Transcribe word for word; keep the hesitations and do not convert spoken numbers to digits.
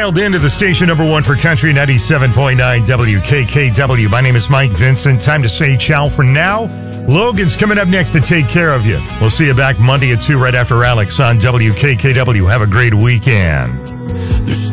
dialed into the station number one for country, ninety-seven point nine W K K W. My name is Mike Vincent. Time to say ciao for now. Logan's coming up next to take care of you. We'll see you back Monday at two right after Alex on W K K W. Have a great weekend.